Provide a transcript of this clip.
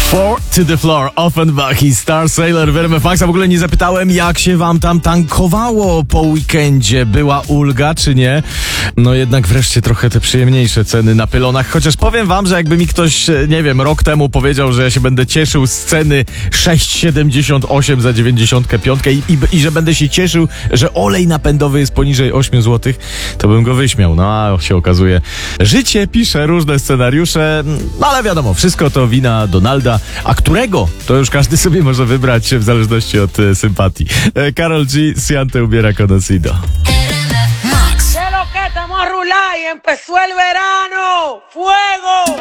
Four to the floor, Offenbach i Star Sailor w RMF Max. A w ogóle nie zapytałem, jak się wam tam tankowało po weekendzie. Była ulga, czy nie? No jednak wreszcie trochę te przyjemniejsze ceny na pylonach. Chociaż powiem wam, że jakby mi ktoś, nie wiem, rok temu powiedział, że ja się będę cieszył z ceny 6,78 za 95 i że będę się cieszył, że olej napędowy jest poniżej 8 zł, to bym go wyśmiał. No a się okazuje, życie pisze różne scenariusze, no ale wiadomo, wszystko to wina Donalda, a którego? To już każdy sobie może wybrać w zależności od sympatii. Karol G. Siante ubiera conocido. ¿Qué lo que estamos a rular y empezó el verano? ¡Fuego!